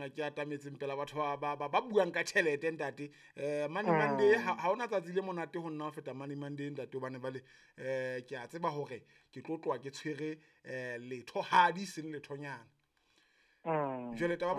bona ke atametseng pela batho ba buang ka tšhelete ntate. Money Monday ha ona tsatsi le monate ho nna ho feta Money Monday ntate, hobane bale ke a tseba hore ke tlo tloa ke tshwere letho hadi seng lethonyana. Jwale taba